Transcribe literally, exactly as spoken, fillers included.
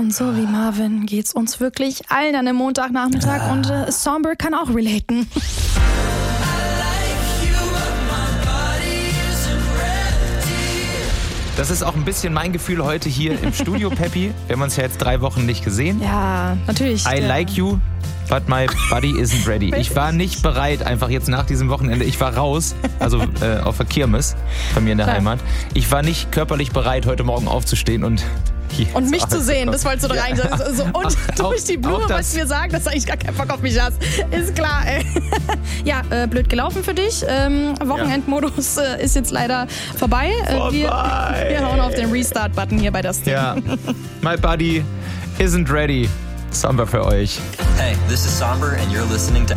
Und so wie Marvin geht's uns wirklich allen an dem Montagnachmittag ah. und äh, Somber kann auch relaten. Das ist auch ein bisschen mein Gefühl heute hier im Studio, Peppi. Wir haben uns ja jetzt drei Wochen nicht gesehen. Ja, natürlich. I ja. like you, but my body isn't ready. Ich war nicht bereit, einfach jetzt nach diesem Wochenende. Ich war raus, also äh, auf der Kirmes bei mir in der Klar. Heimat. Ich war nicht körperlich bereit, heute Morgen aufzustehen und hier Und mich zu sehen, das wolltest du doch eigentlich sagen. So, und Ach, durch die Blume wolltest du mir sagen, dass du eigentlich gar keinen Bock auf mich hast. Ist klar, ey. Ja, äh, blöd gelaufen für dich. Ähm, Wochenendmodus äh, ist jetzt leider vorbei. Äh, vorbei. Wir, wir hauen auf den Restart-Button hier bei das Team. Ja. My body isn't ready. Somber für euch. Hey, this is Somber and you're listening to